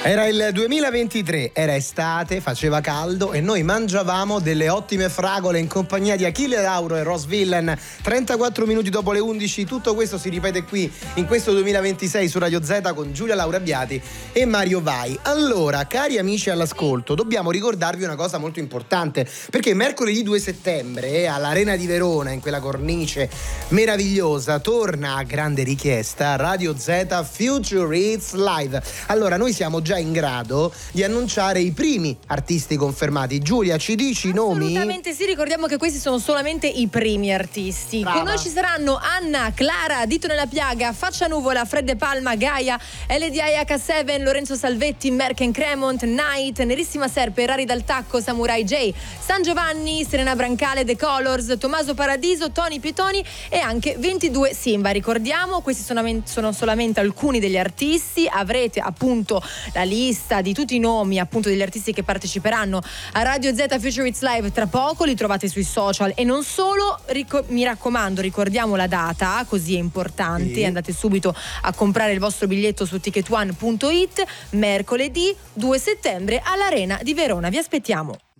Era il 2023, era estate, faceva caldo e noi mangiavamo delle ottime fragole in compagnia di Achille Lauro e Ross Villain. 34 minuti dopo le 11, tutto questo si ripete qui in questo 2026 su Radio Z con Giulia Laura Abbiati e Mario Vai. Allora, cari amici all'ascolto, dobbiamo ricordarvi una cosa molto importante, perché mercoledì 2 settembre all'Arena di Verona, in quella cornice meravigliosa, torna a grande richiesta Radio Z Future Hits Live. Allora, noi siamo già in grado di annunciare i primi artisti confermati. Giulia, ci dici i nomi? Assolutamente sì, ricordiamo che questi sono solamente i primi artisti. Brava. Con noi ci saranno Anna, Clara, Dito nella piaga, Faccia Nuvola, Fred De Palma, Gaia, LDIH7, Lorenzo Salvetti, Merken Cremont, Night, Nerissima Serpe, Rari dal Tacco, Samurai J, San Giovanni, Serena Brancale, The Colors, Tommaso Paradiso, Tony Pietoni e anche 22 Simba. Ricordiamo, questi sono solamente alcuni degli artisti. Avrete appunto la lista di tutti i nomi appunto degli artisti che parteciperanno a Radio Z Future Hits Live tra poco, li trovate sui social e non solo. Mi raccomando, ricordiamo la data, così è importante, sì. Andate subito a comprare il vostro biglietto su ticketone.it, mercoledì 2 settembre all'Arena di Verona, vi aspettiamo.